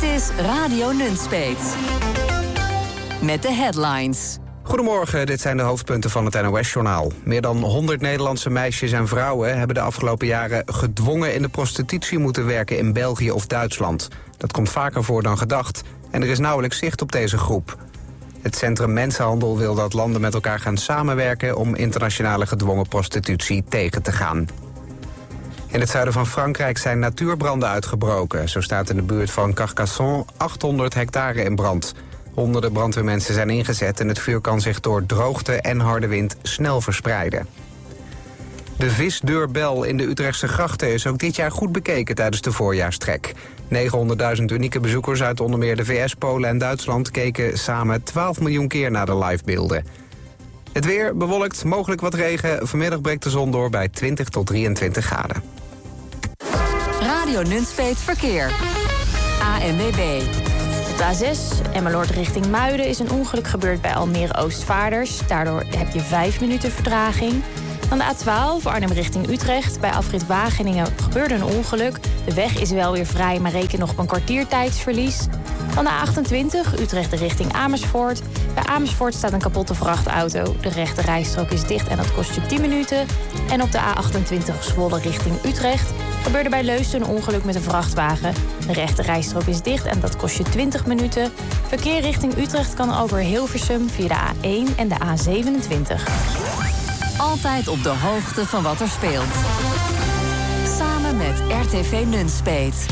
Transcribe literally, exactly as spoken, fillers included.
is Radio Nunspeet. Met de headlines. Goedemorgen, dit zijn de hoofdpunten van het N O S-journaal. Meer dan honderd Nederlandse meisjes en vrouwen hebben de afgelopen jaren gedwongen in de prostitutie moeten werken in België of Duitsland. Dat komt vaker voor dan gedacht en er is nauwelijks zicht op deze groep. Het Centrum Mensenhandel wil dat landen met elkaar gaan samenwerken om internationale gedwongen prostitutie tegen te gaan. In het zuiden van Frankrijk zijn natuurbranden uitgebroken. Zo staat in de buurt van Carcassonne achthonderd hectare in brand. Honderden brandweermensen zijn ingezet en het vuur kan zich door droogte en harde wind snel verspreiden. De visdeurbel in de Utrechtse grachten is ook dit jaar goed bekeken tijdens de voorjaarstrek. negenhonderdduizend unieke bezoekers uit onder meer de V S, Polen en Duitsland keken samen twaalf miljoen keer naar de livebeelden. Het weer bewolkt, mogelijk wat regen. Vanmiddag breekt de zon door bij twintig tot drieëntwintig graden. Radio Nunspeet Verkeer. A N W B. Op de A zes, Emmeloord richting Muiden, is een ongeluk gebeurd bij Almere Oostvaarders. Daardoor heb je vijf minuten vertraging. Dan de A twaalf, Arnhem richting Utrecht. Bij afrit Wageningen gebeurde een ongeluk. De weg is wel weer vrij, maar reken nog op een kwartier tijdsverlies. Dan de A achtentwintig, Utrecht richting Amersfoort. Bij Amersfoort staat een kapotte vrachtauto. De rechte rijstrook is dicht en dat kost je tien minuten. En op de A achtentwintig, Zwolle richting Utrecht, gebeurde bij Leusden een ongeluk met een vrachtwagen. De rechte rijstrook is dicht en dat kost je twintig minuten. Verkeer richting Utrecht kan over Hilversum via de A één en de A zevenentwintig. Altijd op de hoogte van wat er speelt. Samen met R T V Nunspeet.